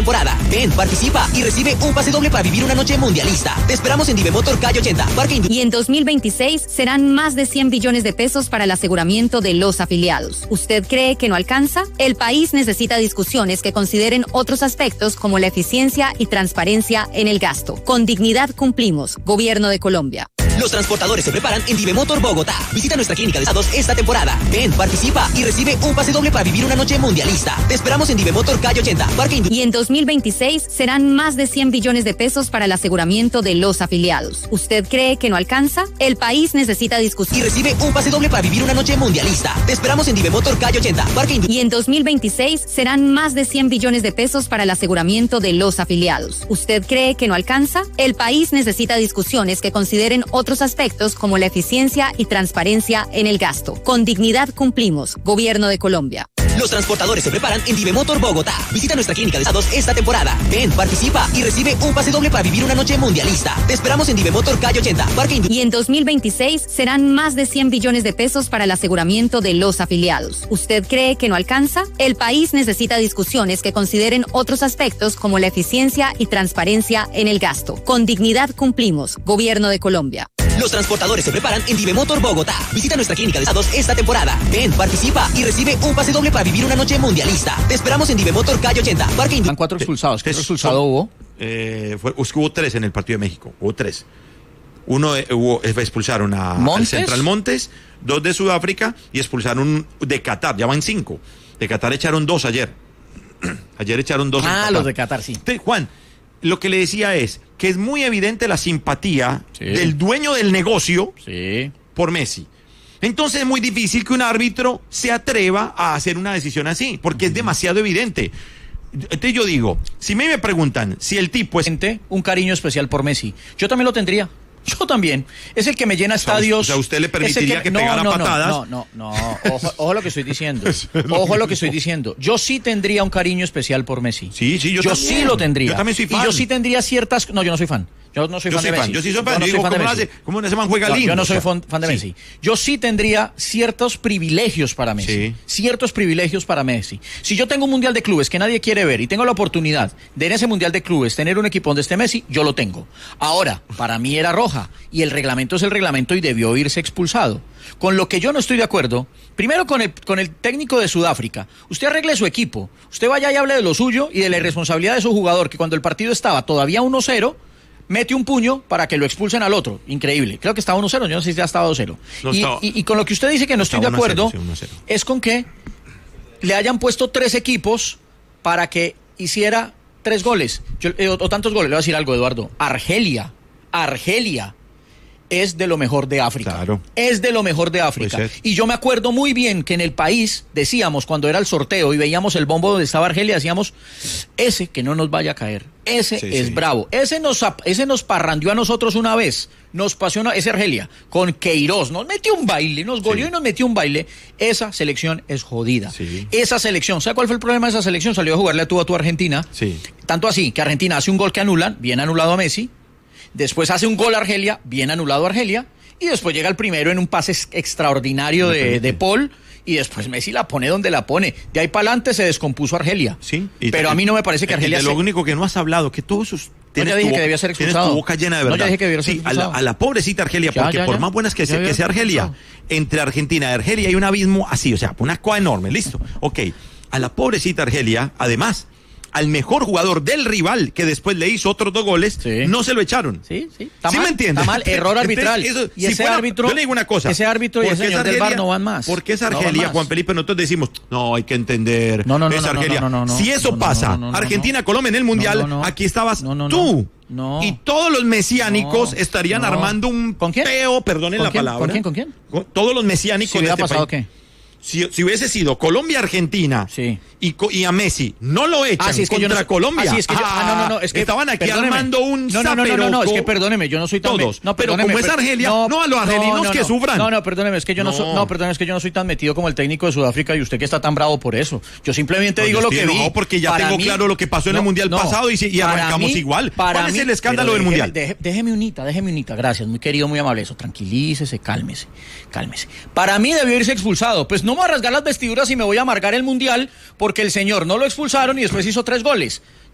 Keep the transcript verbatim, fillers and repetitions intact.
Temporada. Ven, participa y recibe un pase doble para vivir una noche mundialista. Te esperamos en Divemotor Calle ochenta, Parque Industria. Y en dos mil veintiséis serán más de cien billones de pesos para el aseguramiento de los afiliados. ¿Usted cree que no alcanza? El país necesita discusiones que consideren otros aspectos como la eficiencia y transparencia en el gasto. Con dignidad cumplimos. Gobierno de Colombia. Los transportadores se preparan en Divemotor Bogotá. Visita nuestra clínica de estados esta temporada. Ven, participa y recibe un pase doble para vivir una noche mundialista. Te esperamos en Divemotor Calle ochenta, Parque Industria. Y en dos mil veintiséis serán más de cien billones de pesos para el aseguramiento de los afiliados. ¿Usted cree que no alcanza? El país necesita discusión. Y recibe un pase doble para vivir una noche mundialista. Te esperamos en Divemotor Calle ochenta, Parque Industria. Y en dos mil veintiséis serán más de cien billones de pesos para el aseguramiento de los afiliados. ¿Usted cree que no alcanza? El país necesita discusiones que consideren otros aspectos como la eficiencia y transparencia en el gasto. Con dignidad cumplimos. Gobierno de Colombia. Los transportadores se preparan en Divemotor Bogotá. Visita nuestra clínica de estados esta temporada. Ven, participa y recibe un pase doble para vivir una noche mundialista. Te esperamos en Divemotor Calle ochenta, Parque Industria. Y en dos mil veintiséis serán más de cien billones de pesos para el aseguramiento de los afiliados. ¿Usted cree que no alcanza? El país necesita discusiones que consideren otros aspectos como la eficiencia y transparencia en el gasto. Con dignidad cumplimos. Gobierno de Colombia. Los transportadores se preparan en Divemotor Bogotá. Visita nuestra clínica de estados esta temporada. Ven, participa y recibe un pase doble para vivir una noche mundialista. Te esperamos en Divemotor Calle ochenta, Parque Industria. Van cuatro expulsados. ¿Qué expulsado hubo? Eh, fue, hubo tres en el partido de México. Hubo tres. Uno eh, hubo, eh, expulsaron a al Central Montes, dos de Sudáfrica y expulsaron un de Qatar. Ya van cinco. De Qatar echaron dos ayer. Ayer echaron dos. Ah, los de Qatar, sí. Entonces, Juan, lo que le decía es que es muy evidente la simpatía sí. del dueño del negocio sí. por Messi. Entonces es muy difícil que un árbitro se atreva a hacer una decisión así, porque uh-huh. es demasiado evidente. Entonces yo digo, si me, me preguntan si el tipo es... Un cariño especial por Messi. Yo también lo tendría. Yo también. Es el que me llena estadios. O sea, ¿usted le permitiría que, que no, pegara no, patadas? No, no, no. no. Ojo, ojo lo que estoy diciendo. Ojo lo que estoy diciendo. Yo sí tendría un cariño especial por Messi. Sí, sí, yo, yo también. sí lo tendría. Yo también soy fan. Y yo sí tendría ciertas... No, yo no soy fan. Yo no soy yo fan soy de fan. Messi. Yo sí soy fan. Yo no Digo, soy fan ¿cómo de hace, Messi. ¿Cómo ese man juega no, lindo? Yo no soy o sea, fan de sí. Messi. Yo sí tendría ciertos privilegios para Messi. Sí. Ciertos privilegios para Messi. Si yo tengo un mundial de clubes que nadie quiere ver y tengo la oportunidad de en ese mundial de clubes tener un equipo donde esté Messi, yo lo tengo. Ahora, para mí era roja y el reglamento es el reglamento y debió irse expulsado. Con lo que yo no estoy de acuerdo, primero con el, con el técnico de Sudáfrica. Usted arregle su equipo. Usted vaya y hable de lo suyo y de la irresponsabilidad de su jugador, que cuando el partido estaba todavía uno cero, mete un puño para que lo expulsen al otro. Increíble. Creo que estaba uno cero, yo no sé si ya estaba dos cero. No y, y, y con lo que usted dice que no estoy de acuerdo, uno cero, sí, uno cero. Es con que le hayan puesto tres equipos para que hiciera tres goles. Yo, eh, o, o tantos goles. Le voy a decir algo, Eduardo. Argelia. Argelia. Es de lo mejor de África. Claro. Es de lo mejor de África. Y yo me acuerdo muy bien que en el país decíamos, cuando era el sorteo y veíamos el bombo donde estaba Argelia, decíamos, ese que no nos vaya a caer, ese sí, es sí. bravo. Ese nos, ese nos parrandió a nosotros una vez, nos pasó una, ese Argelia, con Queiroz, nos metió un baile, nos goleó sí. y nos metió un baile. Esa selección es jodida. Sí. Esa selección, ¿sabe cuál fue el problema de esa selección? Salió a jugarle a tú a tu Argentina. Sí. Tanto así que Argentina hace un gol que anulan, bien anulado a Messi. Después hace un gol a Argelia, bien anulado a Argelia, y después llega el primero en un pase extraordinario de, de Paul, y después Messi la pone donde la pone. De ahí para adelante se descompuso Argelia. Sí. Pero a mí no me parece que Argelia... De lo único que no has hablado, que todos sus... No, ya dije tu, que debía ser expulsado. Tienes tu boca llena de verdad. No, ya dije que debía ser sí, a la, a la pobrecita Argelia, ya, porque ya, por ya. más buenas que, ya sea, que sea Argelia, expulsado. Entre Argentina y Argelia hay un abismo así, o sea, una cosa enorme, listo. Ok, a la pobrecita Argelia, además... al mejor jugador del rival, que después le hizo otros dos goles, sí. no se lo echaron. Sí, sí. Está ¿Sí mal, me entiendes? Está mal, error arbitral. Entonces, eso, y si ese fuera, árbitro, yo le digo una cosa. Ese árbitro y ese señor Argelia, del V A R no van más. Porque es Argelia, no Juan Felipe, nosotros decimos, no, hay que entender, no, no, no, es no, Argelia. No, no, no, no, si eso no, pasa, no, no, no, Argentina, no, Colombia en el Mundial, no, no, no, aquí estabas no, no, tú. No, y todos los mesiánicos no, estarían no. armando un ¿Con quién? peo, perdonen ¿Con la quién? palabra. ¿Con quién? ¿Con quién? Con todos los mesiánicos ¿Si hubiera de este pasado país. qué? Si, si hubiese sido Colombia-Argentina sí. y, y a Messi no lo echan ah, sí, es que contra yo no, Colombia. Ah, sí, es que yo, ah, no, no, no, es que estaban aquí perdóneme. armando un no, no, no, no, no, no, es que perdóneme, yo no soy tan todos. No, pero como es Argelia, no, no a los argelinos no, no, que no, sufran. No, no, perdóneme, es que yo no, no soy, no, perdóneme, es que yo no soy tan metido como el técnico de Sudáfrica y usted que está tan bravo por eso. Yo simplemente no, digo lo que vi. No, porque ya para tengo mí, claro lo que pasó en el Mundial pasado y, y arrancamos mí, igual. ¿Cuál es el escándalo del Mundial? Déjeme unita, déjeme unita, gracias, muy querido, muy amable. Eso, tranquilícese, cálmese, cálmese. Para mí debió irse expulsado. Pues no me voy a rasgar las vestiduras y me voy a amargar el Mundial porque el señor no lo expulsaron y después hizo tres goles.